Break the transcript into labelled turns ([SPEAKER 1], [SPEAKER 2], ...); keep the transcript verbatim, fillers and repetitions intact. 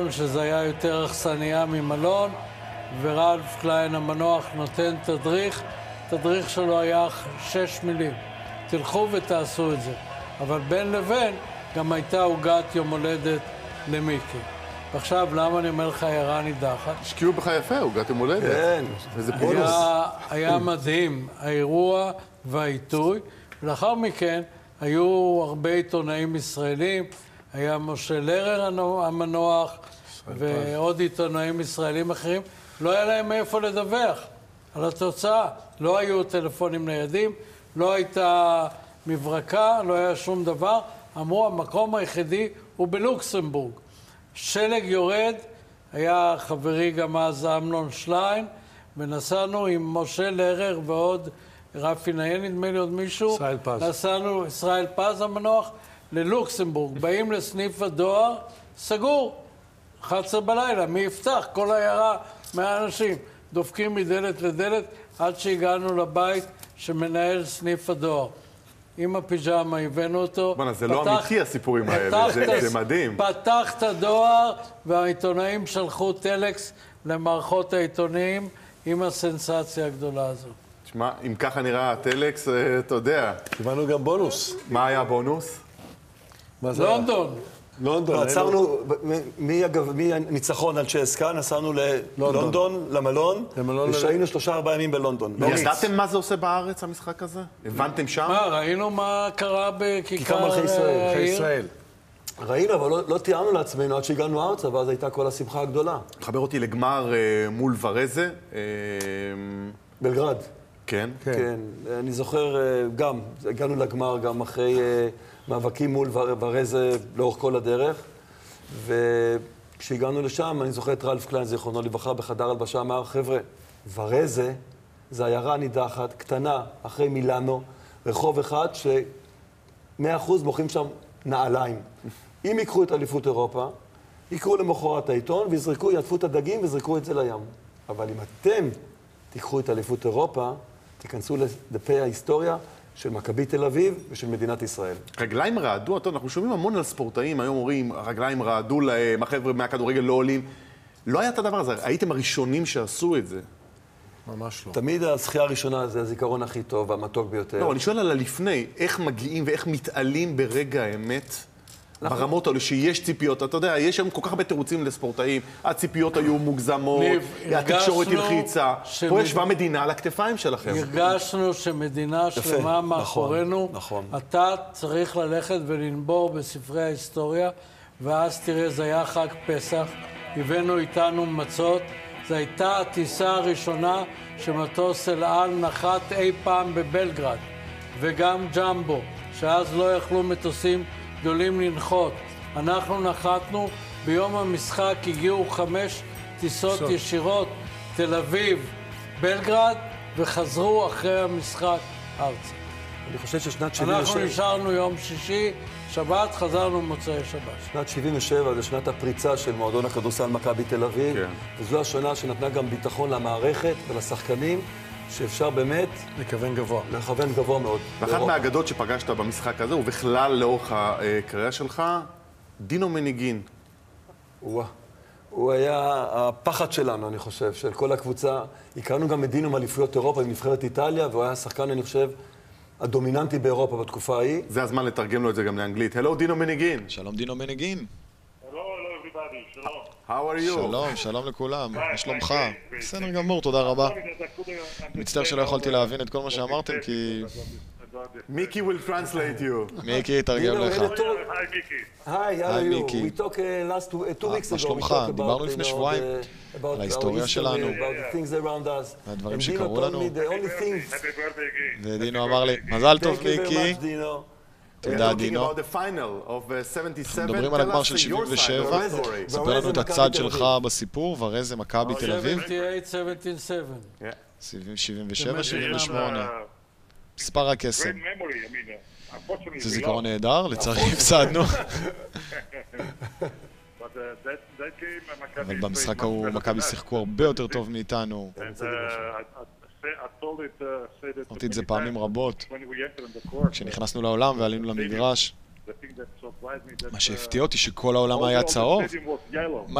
[SPEAKER 1] מלון, שזה היה יותר אכסניה ממלון, ורלף קליין המנוח נותן תדריך. תדריך שלו היה שש מילים. תלכו ותעשו את זה. אבל בין לבין גם הייתה עוגת יום הולדת למיקי. ועכשיו, למה אני אומר לך הערה נידחת?
[SPEAKER 2] השקיעו בך יפה, עוגת יום הולדת.
[SPEAKER 3] כן.
[SPEAKER 2] וזה בונוס.
[SPEAKER 1] היה, היה מדהים, האירוע והעיתוי. ולאחר מכן היו הרבה עיתונאים ישראלים. היה משה לרר המנוח ועוד עיתונאים ישראלים אחרים. לא היה להם מאיפה לדווח על התוצאה. לא היו טלפונים ניידים, לא הייתה מברקה, לא היה שום דבר. אמרו, המקום היחידי הוא בלוקסמבורג. שלג יורד, היה חברי גם אז אמנון שליין, ונסענו עם משה לרר ועוד רפי נהיין, נדמה לי עוד מישהו.
[SPEAKER 3] ישראל פז.
[SPEAKER 1] נסענו, ישראל פז המנוח, ללוקסמבורג. באים לסניף הדואר, סגור. אחת עשרה בלילה, מי יפתח? כל העיירה מהאנשים. דופקים מדלת לדלת עד שהגענו לבית שמנהל סניף הדואר. עם הפיג'מה הבאנו אותו.
[SPEAKER 2] בנה, זה לא אמיתי הסיפורים האלה, זה מדהים.
[SPEAKER 1] פתח את הדואר והעיתונאים שלחו טלקס למערכות העיתונאים עם הסנסציה הגדולה הזו.
[SPEAKER 2] תשמע, אם ככה נראה הטלקס, אתה יודע.
[SPEAKER 3] קיבלנו גם בונוס.
[SPEAKER 2] מה היה הבונוס?
[SPEAKER 1] לונדון.
[SPEAKER 3] לונדון.
[SPEAKER 4] עצרנו, מהניצחון על צ'סקה, נסענו ללונדון, למלון, ושהיינו שלושה ארבעה ימים בלונדון.
[SPEAKER 2] ידעתם מה זה עושה בארץ, המשחק הזה? הבנתם שם?
[SPEAKER 1] מה, ראינו מה קרה בכיכר
[SPEAKER 4] מלכי
[SPEAKER 3] ישראל.
[SPEAKER 4] ראינו, אבל לא תיארנו לעצמנו עד שהגענו ארצה, ואז הייתה כל השמחה הגדולה.
[SPEAKER 2] חבר אותי לגמר מול ורזה.
[SPEAKER 4] בלגרד.
[SPEAKER 2] כן?
[SPEAKER 4] כן. אני זוכר גם, הגענו לגמר גם אחרי מאבקים מול ורזה לאורך כל הדרך, וכשהגענו לשם, אני זוכר את רלף קליין, זיכרונו לברכה, בחדר הלבשה, אמר, חבר'ה, ורזה זה עיירה נידחת, קטנה, אחרי מילאנו, רחוב אחד ש-מאה אחוז מוכרים שם נעליים. אם יקחו את אליפות אירופה, יקראו למחרת העיתון ויזרקו, יעטפו את הדגים ויזרקו את זה לים. אבל אם אתם תיקחו את אליפות אירופה, תיכנסו לדפי ההיסטוריה של מכבי תל אביב ושל מדינת ישראל.
[SPEAKER 2] רגליים רעדו, אנחנו שומעים המון על ספורטאים, היום אומרים, רגליים רעדו להם, החבר'ה מהכדורגל לא עולים. לא היה את הדבר הזה, הייתם הראשונים שעשו את זה.
[SPEAKER 3] ממש לא.
[SPEAKER 4] תמיד הזכייה הראשונה זה הזיכרון הכי טוב והמתוק ביותר.
[SPEAKER 2] לא, אני שואל על הלפני, איך מגיעים ואיך מתעלים ברגע האמת ברמות האלה שיש ציפיות. אתה יודע, יש שם כל כך הרבה תירוצים לספורטאים, הציפיות היו מוגזמות, התקשורת הלחיצה. פה ישבה מדינה על הכתפיים שלכם.
[SPEAKER 1] הרגשנו שמדינה שלמה מאחורינו.
[SPEAKER 4] נכון.
[SPEAKER 1] אתה צריך ללכת ולנבור בספרי ההיסטוריה, ואז תראה, זה היה חג פסח, הבאנו איתנו מצות, זו הייתה הטיסה הראשונה שמטוס אל על נחת אי פעם בבלגרד, וגם ג'מבו, שאז לא יכלו מטוסים גדולים לנחות. אנחנו נחתנו, ביום המשחק הגיעו חמש טיסות שוב. ישירות, תל אביב, בלגרד, וחזרו אחרי המשחק ארצה.
[SPEAKER 4] אני חושב ששנת שבעים ושבע...
[SPEAKER 1] אנחנו נשארנו יום שישי, שבת, חזרנו מוצאי שבת.
[SPEAKER 4] שנת שבעים ושבע זה שנת הפריצה של מועדון הכדורסל מכבי תל אביב, כן. וזו השנה שנתנה גם ביטחון למערכת ולשחקנים, שאפשר באמת...
[SPEAKER 3] לכוון גבוה.
[SPEAKER 4] לכוון גבוה מאוד.
[SPEAKER 2] ואחת מהאגדות שפגשת במשחק הזה, ובכלל לאורך הקריירה שלך, דינו מניגין.
[SPEAKER 4] וואה. הוא היה הפחד שלנו, אני חושב, של כל הקבוצה. הכרנו גם את דינו מאליפויות אירופה עם נבחרת איטליה, והוא היה שחקן, אני חושב, הדומיננטי באירופה בתקופה ההיא.
[SPEAKER 2] זה הזמן לתרגם לו את זה גם לאנגלית. הלו, דינו מניגין.
[SPEAKER 5] שלום, דינו מניגין.
[SPEAKER 6] Hello, hello everybody, שלום.
[SPEAKER 2] How are you?
[SPEAKER 5] שלום, שלום לכולם. מה שלומך? בסדר גמור, תודה רבה. מצטער שלא יכולתי להבין את כל מה שאמרתם, כי...
[SPEAKER 2] מיקי will translate you.
[SPEAKER 5] מיקי יתרגם לך.
[SPEAKER 6] היי מיקי.
[SPEAKER 4] היי,
[SPEAKER 5] היי מיקי.
[SPEAKER 4] We talk last two weeks ago.
[SPEAKER 5] מה שלומך? דיברנו לפני שבועיים על ההיסטוריה שלנו, והדברים שקרו לנו. ודינו אמר לי, מזל טוב מיקי. תודה דינו. אנחנו מדברים על הגמר של שבעים ושבע. ספר לנו את הצד שלך בסיפור, ורזה מכבי תל אביב.
[SPEAKER 1] שבעים ושמונה, שבעים ושבע.
[SPEAKER 5] שבעים ושבע, שבעים ושמונה. מספר הקסם. זה זיכרון נהדר, לצערי הפסדנו. אבל במשחק ההוא מכבי שיחקו הרבה יותר טוב מאיתנו. אמרתי את זה פעמים רבות. כשנכנסנו לעולם ועלינו למגרש, מה שהפתיע אותי שכל העולם היה צהוב.